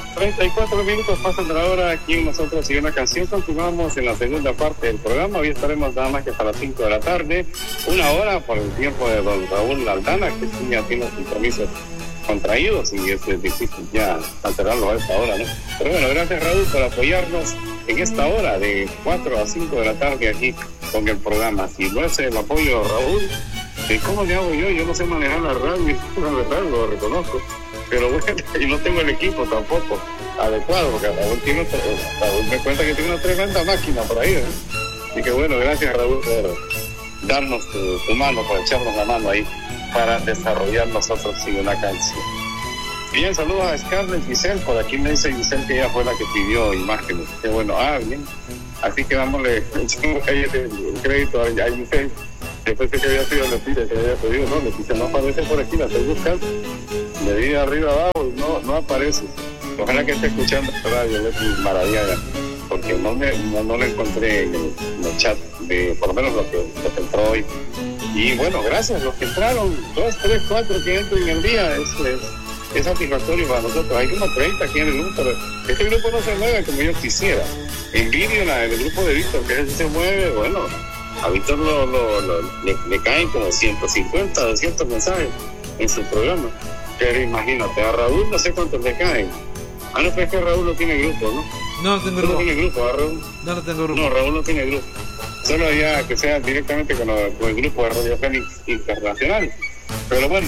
34 minutos pasan de la hora aquí en Nosotros y una canción. Continuamos en la segunda parte del programa. Hoy estaremos nada más que hasta las 5 de la tarde. Una hora por el tiempo de don Raúl Aldana, que sí ya tiene los compromisos contraídos y es difícil ya alterarlo a esta hora, ¿no? Pero bueno, gracias Raúl por apoyarnos en esta hora de 4 a 5 de la tarde aquí con el programa. Si no es el apoyo de Raúl, ¿cómo le hago yo? Yo no sé manejar la radio, la verdad, lo reconozco. Pero bueno, y no tengo el equipo tampoco adecuado, porque Raúl me cuenta que tiene una tremenda máquina por ahí, ¿eh? Así que bueno, gracias Raúl por darnos tu mano, por echarnos la mano ahí para desarrollar nosotros sí una canción. Bien, saludos a Scarlett Giselle, por aquí me dice Giselle que ella fue la que pidió imágenes. Qué bueno, bien. Así que dámosle el crédito a Giselle. Después que había sido Leticia, que había pedido, no, Leticia no aparece por aquí, la estoy buscando. Le di arriba abajo y no aparece. Ojalá que esté escuchando la radio, Leti, maravilla, porque no la encontré en el chat, de por lo menos lo que entró hoy. Y bueno, gracias, los que entraron, 2, 3, 4 que entran en el día, es satisfactorio para nosotros. Hay como 30 aquí en el grupo, pero este grupo no se mueve como yo quisiera. Envidio el grupo de Víctor, que se mueve, bueno, a Víctor le caen como 150, 200 mensajes en su programa. Pero imagínate, a Raúl no sé cuántos le caen. No, pero es que Raúl no tiene grupo, ¿no? No tengo grupo. No tiene grupo, ¿verdad, Raúl? No tengo grupo. No, Raúl no tiene grupo. Solo ya que sea directamente con el grupo de Radio Fénix Internacional. Pero bueno,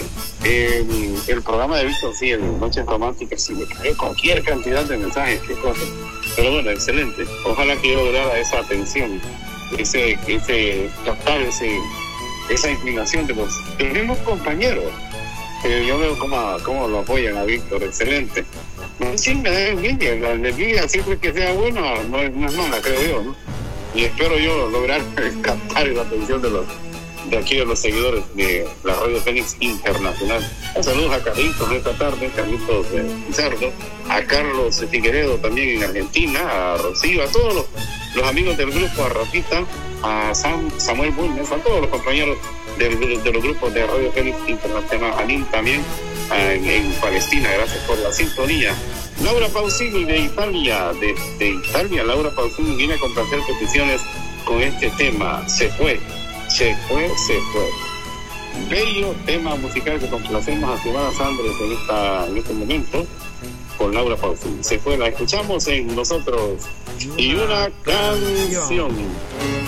el programa de Víctor, sí, el Noches Románticas, sí, me cae cualquier cantidad de mensajes, qué cosa. Pero bueno, excelente. Ojalá que yo lograra esa atención, captar esa inclinación de los mismos compañeros. Yo veo cómo lo apoyan a Víctor, excelente. Sí, me da envidia, la envidia siempre que sea buena no es mala, creo yo, ¿no? Y espero yo lograr captar la atención de los seguidores de la Radio Fénix Internacional. Saludos a Carlitos esta tarde, Carlitos Pizarro, a Carlos Figueredo también en Argentina, a Rocío, a todos los amigos del grupo, a Rafita, a Samuel Bulnes, a todos los compañeros de los grupos de Radio Fénix Internacional, a Lin también en Palestina, gracias por la sintonía. Laura Pausini de Italia, de Italia, Laura Pausini viene a complacer peticiones con este tema, Se fue. Bello tema musical que complacemos a Xiomara Sandres en este momento con Laura Pausini. Se fue, la escuchamos en Nosotros y una canción.